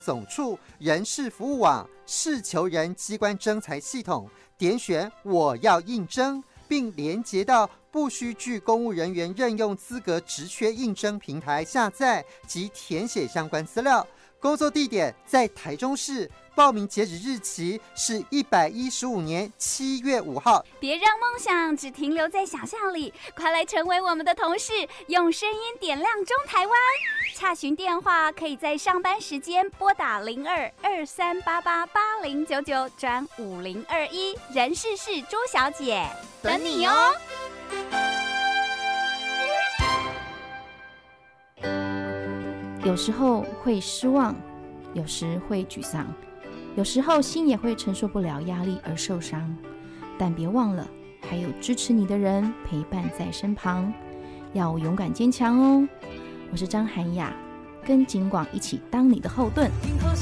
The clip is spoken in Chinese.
总处人事服务网事求人机关征才系统，点选我要应征，并连结到不需具公务人员任用资格职缺应征平台下载及填写相关资料。工作地点在台中市，报名截止日期是115年7月5号。 别让梦想只停留在想象里，快来成为我们的同事，用声音点亮中台湾。洽询电话可以在上班时间拨打02-2388-8099转5021，人事是朱小姐，等你哦。 有时候会失望，有时会沮丧，有时候心也会承受不了压力而受伤，但别忘了还有支持你的人陪伴在身旁，要勇敢坚强哦。我是张涵雅，跟警广一起当你的后盾。